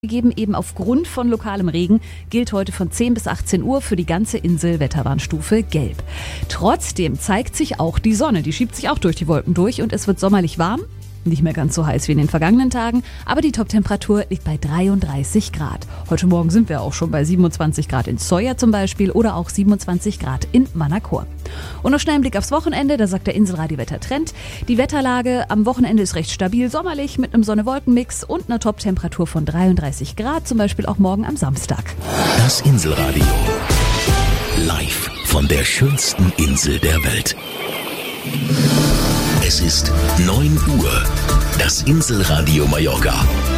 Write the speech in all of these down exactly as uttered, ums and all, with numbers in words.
Gegeben, eben aufgrund von lokalem Regen gilt heute von zehn bis achtzehn Uhr für die ganze Insel Wetterwarnstufe Gelb. Trotzdem zeigt sich auch die Sonne, die schiebt sich auch durch die Wolken durch und es wird sommerlich warm. Nicht mehr ganz so heiß wie in den vergangenen Tagen, aber die Toptemperatur liegt bei dreiunddreißig Grad. Heute Morgen sind wir auch schon bei siebenundzwanzig Grad in Soya zum Beispiel oder auch siebenundzwanzig Grad in Manakor. Und noch schnell ein Blick aufs Wochenende, da sagt der Inselradio-Wettertrend. Die Wetterlage am Wochenende ist recht stabil sommerlich mit einem Sonne-Wolken-Mix und einer Toptemperatur von dreiunddreißig Grad, zum Beispiel auch morgen am Samstag. Das Inselradio. Live von der schönsten Insel der Welt. Es ist neun Uhr. Das Inselradio Mallorca.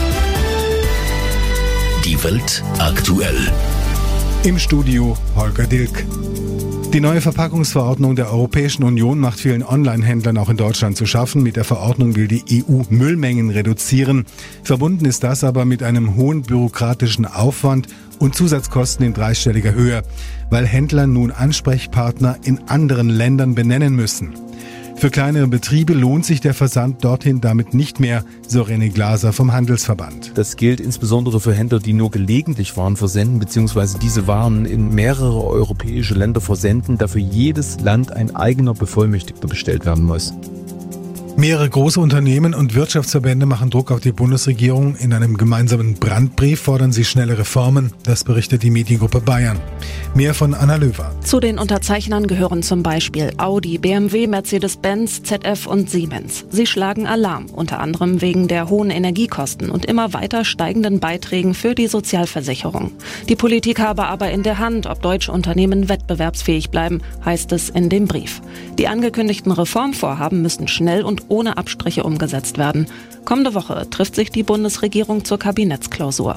Die Welt aktuell. Im Studio Holger Dilk. Die neue Verpackungsverordnung der Europäischen Union macht vielen Online-Händlern auch in Deutschland zu schaffen. Mit der Verordnung will die E U Müllmengen reduzieren. Verbunden ist das aber mit einem hohen bürokratischen Aufwand und Zusatzkosten in dreistelliger Höhe, weil Händler nun Ansprechpartner in anderen Ländern benennen müssen. Für kleinere Betriebe lohnt sich der Versand dorthin damit nicht mehr, so René Glaser vom Handelsverband. Das gilt insbesondere für Händler, die nur gelegentlich Waren versenden, beziehungsweise diese Waren in mehrere europäische Länder versenden, da für jedes Land ein eigener Bevollmächtigter bestellt werden muss. Mehrere große Unternehmen und Wirtschaftsverbände machen Druck auf die Bundesregierung. In einem gemeinsamen Brandbrief fordern sie schnelle Reformen. Das berichtet die Mediengruppe Bayern. Mehr von Anna Löwer. Zu den Unterzeichnern gehören zum Beispiel Audi, B M W, Mercedes-Benz, Z F und Siemens. Sie schlagen Alarm, unter anderem wegen der hohen Energiekosten und immer weiter steigenden Beiträgen für die Sozialversicherung. Die Politik habe aber in der Hand, ob deutsche Unternehmen wettbewerbsfähig bleiben, heißt es in dem Brief. Die angekündigten Reformvorhaben müssen schnell und ohne Abstriche umgesetzt werden. Kommende Woche trifft sich die Bundesregierung zur Kabinettsklausur.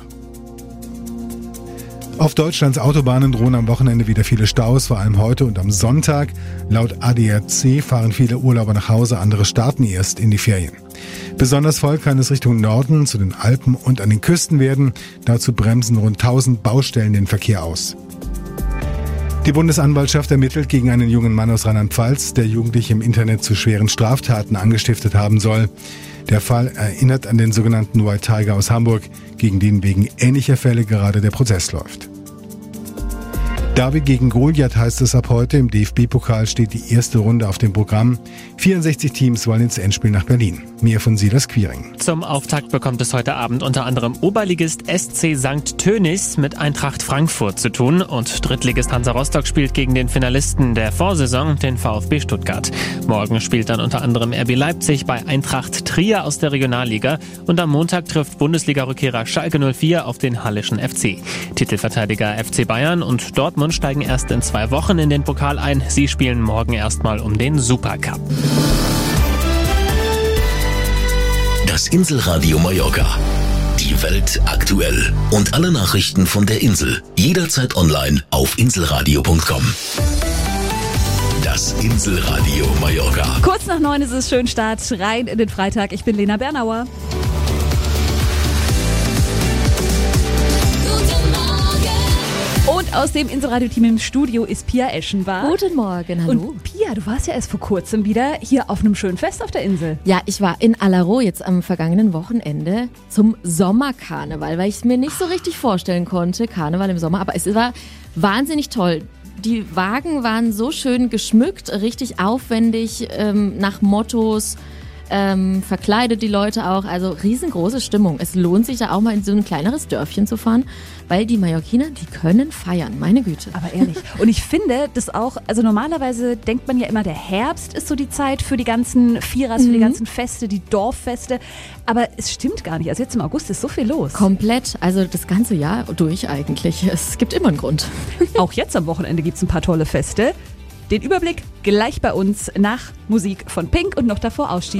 Auf Deutschlands Autobahnen drohen am Wochenende wieder viele Staus, vor allem heute und am Sonntag. Laut A D A C fahren viele Urlauber nach Hause, andere starten erst in die Ferien. Besonders voll kann es Richtung Norden, zu den Alpen und an den Küsten werden. Dazu bremsen rund tausend Baustellen den Verkehr aus. Die Bundesanwaltschaft ermittelt gegen einen jungen Mann aus Rheinland-Pfalz, der Jugendliche im Internet zu schweren Straftaten angestiftet haben soll. Der Fall erinnert an den sogenannten White Tiger aus Hamburg, gegen den wegen ähnlicher Fälle gerade der Prozess läuft. David gegen Goliath heißt es ab heute. Im D F B-Pokal steht die erste Runde auf dem Programm. vierundsechzig Teams wollen ins Endspiel nach Berlin. Mehr von Silas Quiring. Zum Auftakt bekommt es heute Abend unter anderem Oberligist S C Sankt Tönis mit Eintracht Frankfurt zu tun und Drittligist Hansa Rostock spielt gegen den Finalisten der Vorsaison, den VfB Stuttgart. Morgen spielt dann unter anderem R B Leipzig bei Eintracht Trier aus der Regionalliga und am Montag trifft Bundesliga-Rückkehrer Schalke null vier auf den Hallischen F C. Titelverteidiger F C Bayern und Dortmund steigen erst in zwei Wochen in den Pokal ein. Sie spielen morgen erstmal um den Supercup. Das Inselradio Mallorca. Die Welt aktuell. Und alle Nachrichten von der Insel. Jederzeit online auf inselradio punkt com. Das Inselradio Mallorca. Kurz nach neun ist es schön Start rein in den Freitag. Ich bin Lena Bernauer. Und aus dem Inselradio-Team im Studio ist Pia Eschenbach. Guten Morgen, hallo. Und Pia, du warst ja erst vor kurzem wieder hier auf einem schönen Fest auf der Insel. Ja, ich war in Alaro jetzt am vergangenen Wochenende zum Sommerkarneval, weil ich es mir nicht so richtig vorstellen konnte, Karneval im Sommer, aber es war wahnsinnig toll. Die Wagen waren so schön geschmückt, richtig aufwendig, ähm, nach Mottos, ähm, verkleidet die Leute auch, also riesengroße Stimmung. Es lohnt sich da auch mal in so ein kleineres Dörfchen zu fahren, weil die Mallorquiner, die können feiern, meine Güte. Aber ehrlich. Und ich finde das auch, also normalerweise denkt man ja immer, der Herbst ist so die Zeit für die ganzen Vierers, mhm. für die ganzen Feste, die Dorffeste. Aber es stimmt gar nicht. Also jetzt im August ist so viel los. Komplett, also das ganze Jahr durch eigentlich. Es gibt immer einen Grund. Auch jetzt am Wochenende gibt es ein paar tolle Feste. Den Überblick gleich bei uns nach Musik von Pink und noch davor Ausstieg.